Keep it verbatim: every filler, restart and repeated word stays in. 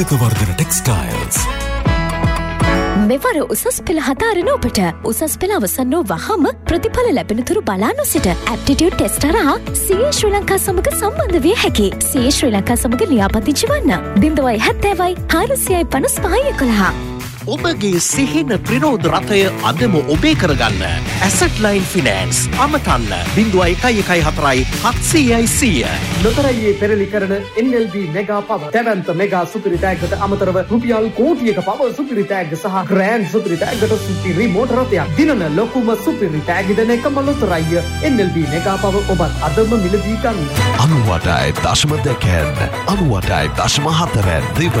තිලකවර්ධන textiles. මෙවර උසස් පෙළ හදාරන ඔබට උසස් පෙළ අවසන් වූ වහම ප්‍රතිඵල ලැබෙනතුරු බලා නොසිට ඇප්ටිටියුඩ් ටෙස්ට් හරහා සී ඒ ශ්‍රී ලංකා සමග සම්බන්ධ විය හැකි. සී ඒ ශ්‍රී ලංකා සමග ලියාපදිංචි වන්න ඩිම්ඩවයි හැත්තෑවයි හාරසියයි පනස් පහයි එකොළහ. ඔබගේ සිහින ප්‍රිරෝධ රථය අදම ඔබේ කරගන්න. ඇසට් ලයින් ෆිනෑන්ස් අමතන්න බිංදුවයි එකයි එකයි හතරයි හත්සීයයි සීය. ලොතරැයියේ පෙරලි කරන එන් එල් බී මෙගා පව දැවන්ත මෙගා සුපිරි තෑග්ගට අමතරව රුපියල් කෝටියක පව සුපිරි තෑග්ග සහ ග්‍රෑන්ඩ් සුපිරි තෑග්ගට සුපිරි මෝටර රථයක් දිනන ලොකුම සුපිරි තෑග්ග දෙන එකම ලොතරැයිය එන් එල් බී මෙගා පව ඔබත් අදම මිලදී ගන්න. අනුවටයි දශම දෙකෙන් අනුවටයි දශම හතරෙන් දිව